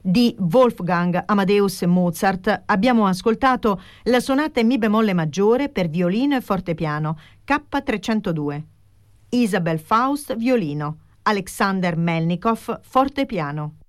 Di Wolfgang Amadeus Mozart abbiamo ascoltato la sonata in Mi bemolle maggiore per violino e fortepiano K302. Isabel Faust violino, Alexander Melnikov fortepiano.